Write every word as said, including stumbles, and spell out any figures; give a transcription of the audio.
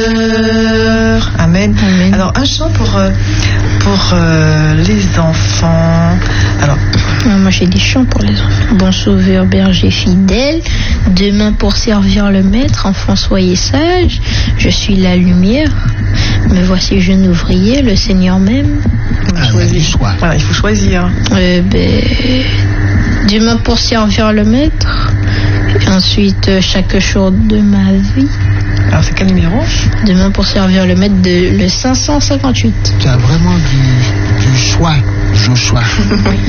Amen. Amen. Alors un chant pour euh, pour euh, les enfants. Alors moi j'ai des chants pour les enfants. Bon sauveur, berger fidèle, demain pour servir le maître, enfants soyez sages, je suis la lumière, me voici jeune ouvrier, le Seigneur m'aime. Ah, voilà, il faut choisir. Euh, ben, demain pour servir le maître, et ensuite chaque jour de ma vie. Alors c'est quel numéro? Demain pour servir le maître, de le cinq cent cinquante-huit. Tu as vraiment du, du choix, Joshua.